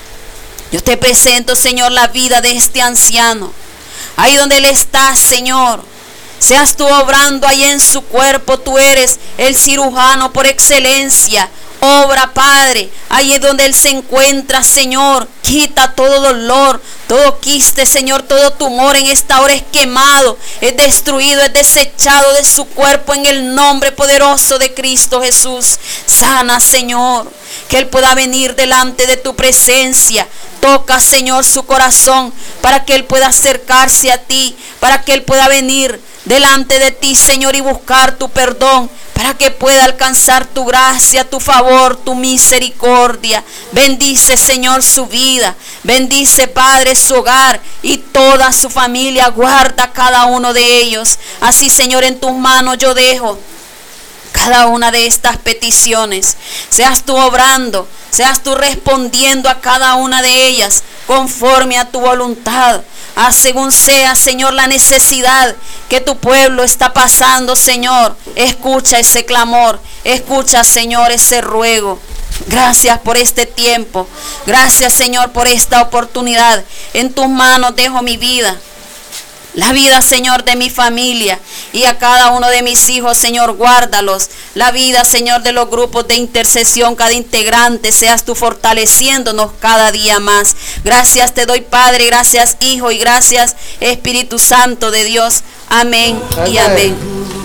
Yo te presento, Señor, la vida de este anciano. Ahí donde él está, Señor. Seas tú obrando ahí en su cuerpo. Tú eres el cirujano por excelencia. Obra, Padre, ahí es donde él se encuentra, Señor. Quita todo dolor, todo quiste, Señor, todo tumor en esta hora es quemado, es destruido, es desechado de su cuerpo en el nombre poderoso de Cristo Jesús. Sana, Señor, que él pueda venir delante de tu presencia. Toca, Señor, su corazón para que él pueda acercarse a ti, para que él pueda venir delante de ti, Señor, y buscar tu perdón, para que pueda alcanzar tu gracia, tu favor, tu misericordia. Bendice, Señor, su vida. Bendice, Padre, su hogar y toda su familia. Guarda cada uno de ellos. Así, Señor, en tus manos yo dejo cada una de estas peticiones. Seas tú obrando, seas tú respondiendo a cada una de ellas conforme a tu voluntad. Ah, según sea, Señor, la necesidad que tu pueblo está pasando, Señor. Escucha ese clamor, escucha, Señor, ese ruego. Gracias por este tiempo. Gracias, Señor, por esta oportunidad. En tus manos dejo mi vida. La vida, Señor, de mi familia y a cada uno de mis hijos, Señor, guárdalos. La vida, Señor, de los grupos de intercesión, cada integrante, seas tú fortaleciéndonos cada día más. Gracias te doy, Padre, gracias, Hijo, y gracias, Espíritu Santo de Dios. Amén y amén.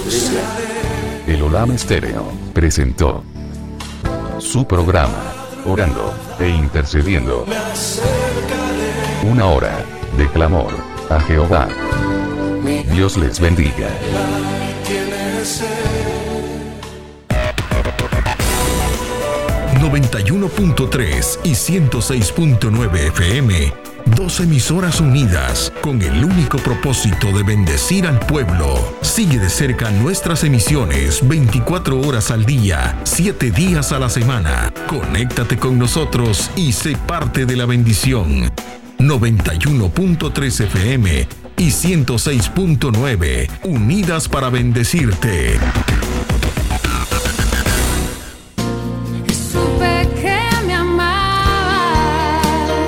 El Olam Estéreo presentó su programa, Orando e Intercediendo. Una hora de clamor a Jehová. Dios les bendiga. noventa y uno punto tres y ciento seis punto nueve F M Dos emisoras unidas con el único propósito de bendecir al pueblo. Sigue de cerca nuestras emisiones veinticuatro horas al día, siete días a la semana. Conéctate con nosotros y sé parte de la bendición. noventa y uno punto tres F M y ciento seis punto nueve, unidas para bendecirte. Supe que me amabas,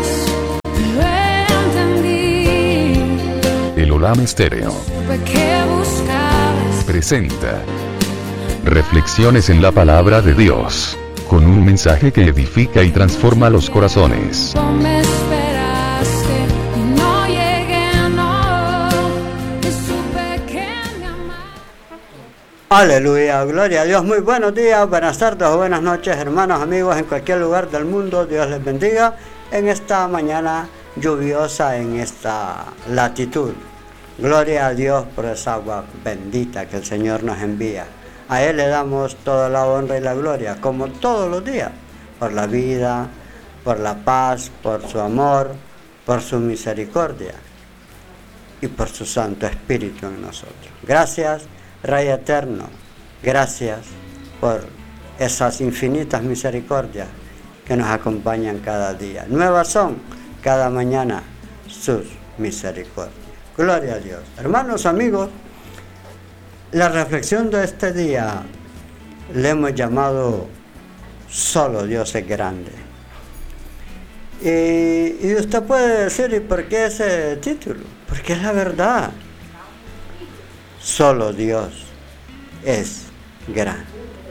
lo entendí. El Olam Estéreo Supe que buscabas. presenta Reflexiones en la Palabra de Dios, con un mensaje que edifica y transforma los corazones. No me esperaste y no llegué, no. Y supe que me amabas. Aleluya, gloria a Dios. Muy buenos días, buenas tardes o buenas noches, hermanos, amigos, en cualquier lugar del mundo. Dios les bendiga en esta mañana lluviosa, en esta latitud. Gloria a Dios por esa agua bendita que el Señor nos envía. A Él le damos toda la honra y la gloria, como todos los días, por la vida, por la paz, por su amor, por su misericordia y por su Santo Espíritu en nosotros. Gracias, Rey Eterno, gracias por esas infinitas misericordias que nos acompañan cada día. Nuevas son cada mañana sus misericordias. Gloria a Dios. Hermanos, amigos, la reflexión de este día le hemos llamado Solo Dios es grande. Y, y usted puede decir, ¿y por qué ese título? Porque es la verdad. Solo Dios es grande.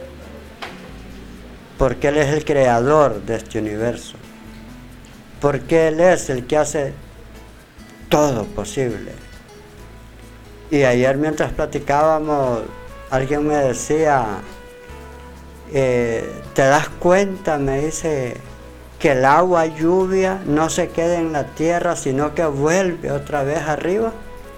Porque Él es el creador de este universo. Porque Él es el que hace todo posible. Y ayer mientras platicábamos, alguien me decía, eh, ¿te das cuenta? Me dice, que el agua lluvia no se queda en la tierra, sino que vuelve otra vez arriba.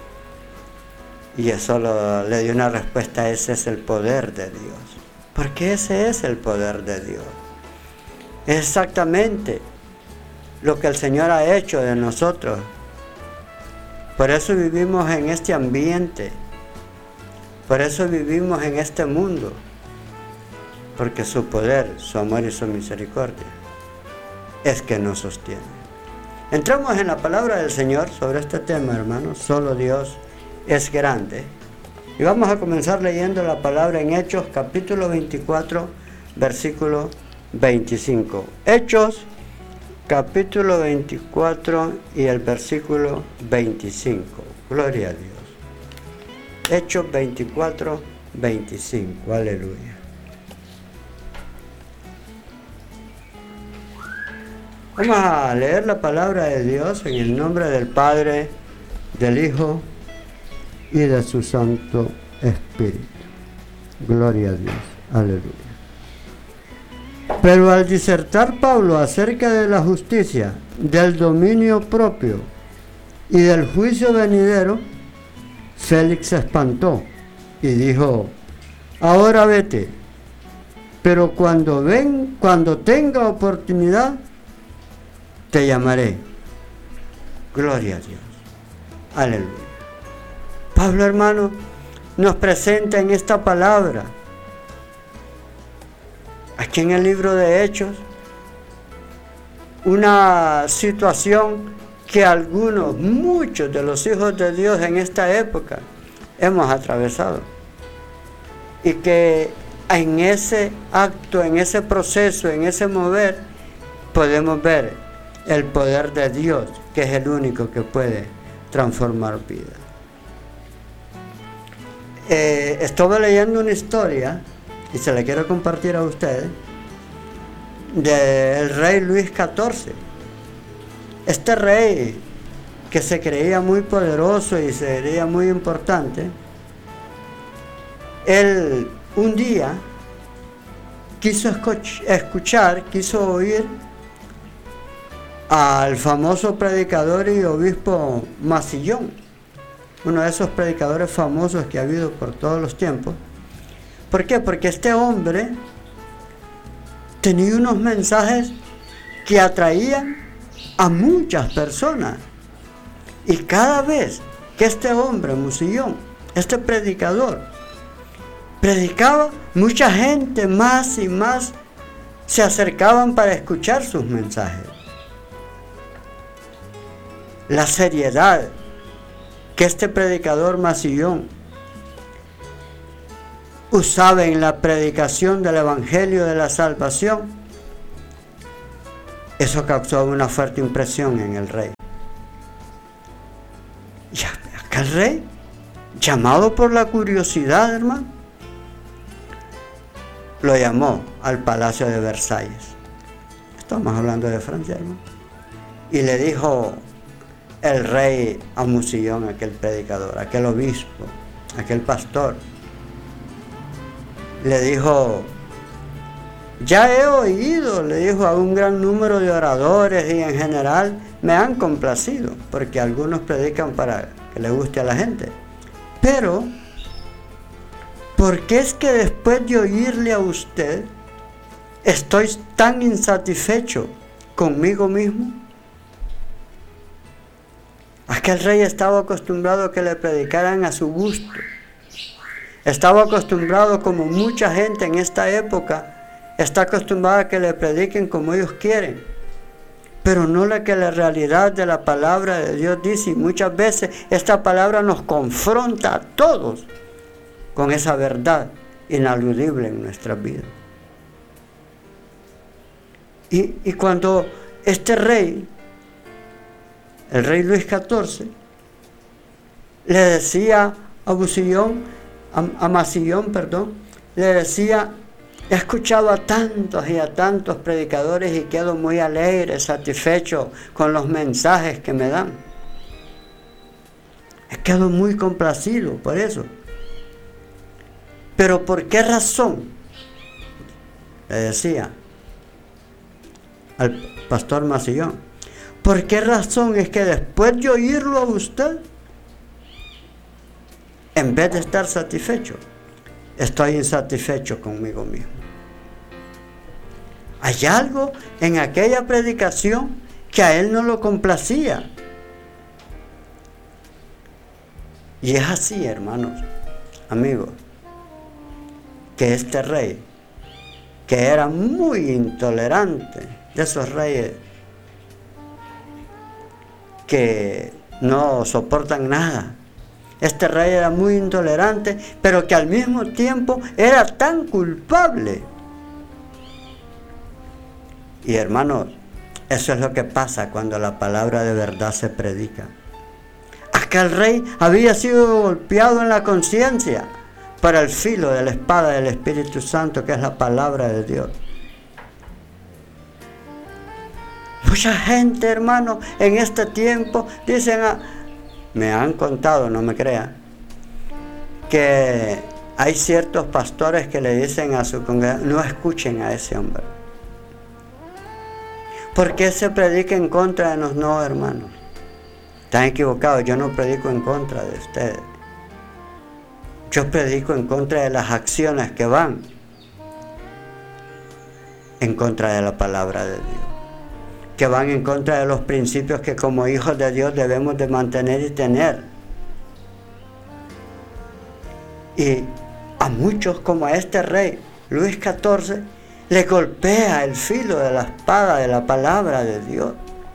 Y eso lo, le dio una respuesta, ese es el poder de Dios. Porque ese es el poder de Dios. Es exactamente lo que el Señor ha hecho de nosotros. Por eso vivimos en este ambiente. Por eso vivimos en este mundo. Porque su poder, su amor y su misericordia es que nos sostiene. Entramos en la palabra del Señor sobre este tema, hermanos. Solo Dios es grande. Y vamos a comenzar leyendo la palabra en Hechos, capítulo veinticuatro, versículo veinticinco. Hechos, capítulo veinticuatro y el versículo veinticinco. Gloria a Dios. Hechos veinticuatro, veinticinco. Aleluya. Vamos a leer la palabra de Dios en el nombre del Padre, del Hijo y de su Santo Espíritu. Gloria a Dios. Aleluya. Pero al disertar Pablo acerca de la justicia, del dominio propio y del juicio venidero, Félix se espantó y dijo, ahora vete, pero cuando ven, cuando tenga oportunidad, te llamaré. Gloria a Dios. Aleluya. Pablo, hermano, nos presenta en esta palabra, aquí en el libro de Hechos, una situación que algunos, muchos de los hijos de Dios en esta época hemos atravesado. Y que en ese acto, en ese proceso, en ese mover, podemos ver el poder de Dios, que es el único que puede transformar vida. Eh, estuve leyendo una historia, y se la quiero compartir a ustedes, del rey Luis catorce. Este rey, que se creía muy poderoso y se creía muy importante, él un día quiso escuchar, quiso oír al famoso predicador y obispo Masillón, uno de esos predicadores famosos que ha habido por todos los tiempos. ¿Por qué? Porque este hombre tenía unos mensajes que atraían a muchas personas. Y cada vez que este hombre, Musillón, este predicador, predicaba, mucha gente más y más se acercaban para escuchar sus mensajes. La seriedad que este predicador Musillón usaba en la predicación del Evangelio de la Salvación, eso causó una fuerte impresión en el rey. Y acá el rey, llamado por la curiosidad, hermano, lo llamó al palacio de Versalles. Estamos hablando de Francia, hermano. Y le dijo el rey a Musillón, aquel predicador, aquel obispo, aquel pastor, le dijo: ya he oído, le dijo, a un gran número de oradores y en general me han complacido, porque algunos predican para que le guste a la gente. Pero, ¿por qué es que después de oírle a usted estoy tan insatisfecho conmigo mismo? Aquel rey estaba acostumbrado a que le predicaran a su gusto. Estaba acostumbrado, como mucha gente en esta época, está acostumbrada a que le prediquen como ellos quieren, pero no la que la realidad de la palabra de Dios dice. Y muchas veces esta palabra nos confronta a todos con esa verdad inaludible en nuestras vidas. Y, y cuando este rey, el rey Luis catorce, le decía a Musillón, a, a Musillón, perdón, le decía: he escuchado a tantos y a tantos predicadores y quedo muy alegre, satisfecho con los mensajes que me dan. Quedo muy complacido por eso. Pero ¿por qué razón? Le decía al pastor Musillón, ¿por qué razón es que después de oírlo a usted, en vez de estar satisfecho, estoy insatisfecho conmigo mismo? Hay algo en aquella predicación que a él no lo complacía. Y es así, hermanos, amigos, que este rey, que era muy intolerante, de esos reyes que no soportan nada, este rey era muy intolerante, pero que al mismo tiempo era tan culpable. Y hermanos, eso es lo que pasa cuando la palabra de verdad se predica. Aquel rey había sido golpeado en la conciencia para el filo de la espada del Espíritu Santo, que es la palabra de Dios. Mucha gente, hermano, en este tiempo dicen, a, me han contado, no me crean, que hay ciertos pastores que le dicen a su congregación: no escuchen a ese hombre. ¿Por qué se predica en contra de nosotros? No, hermanos, están equivocados. Yo no predico en contra de ustedes. Yo predico en contra de las acciones que van en contra de la palabra de Dios, que van en contra de los principios que como hijos de Dios debemos de mantener y tener. Y a muchos, como a este rey Luis catorce, le golpea el filo de la espada de la palabra de Dios.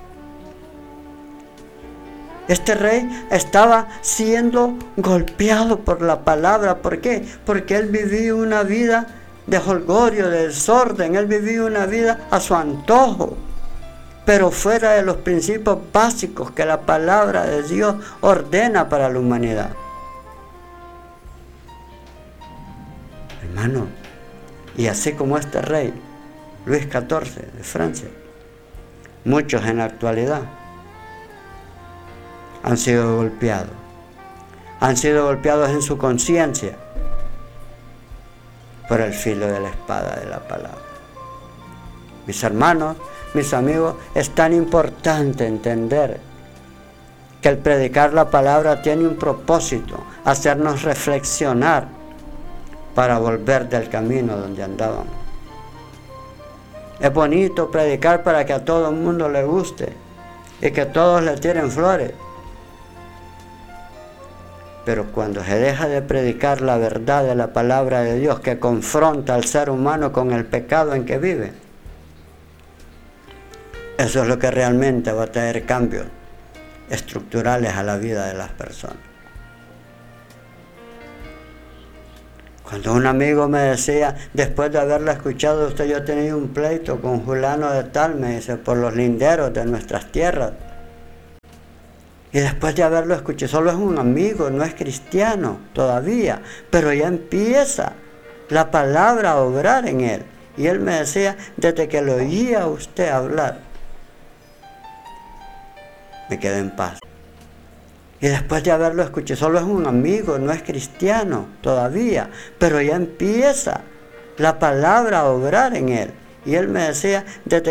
Este rey estaba siendo golpeado por la palabra. ¿Por qué? Porque él vivía una vida de jolgorio, de desorden. Él vivía una vida a su antojo, pero fuera de los principios básicos que la palabra de Dios ordena para la humanidad. Hermano, y así como este rey, Luis catorce de Francia, muchos en la actualidad han sido golpeados. Han sido golpeados en su conciencia por el filo de la espada de la palabra. Mis hermanos, mis amigos, es tan importante entender que el predicar la palabra tiene un propósito: hacernos reflexionar para volver del camino donde andábamos. Es bonito predicar para que a todo el mundo le guste, y que todos le tiren flores. Pero cuando se deja de predicar la verdad de la palabra de Dios que confronta al ser humano con el pecado en que vive, eso es lo que realmente va a traer cambios estructurales a la vida de las personas. Cuando un amigo me decía, después de haberla escuchado, usted, yo he tenido un pleito con fulano de tal, me dice, por los linderos de nuestras tierras. Y después de haberlo escuchado, solo es un amigo, no es cristiano todavía, pero ya empieza la palabra a obrar en él. Y él me decía, desde que lo oía a usted hablar, me quedé en paz. Y después de haberlo escuchado, solo es un amigo, no es cristiano todavía, pero ya empieza la palabra a obrar en él. Y él me decía, desde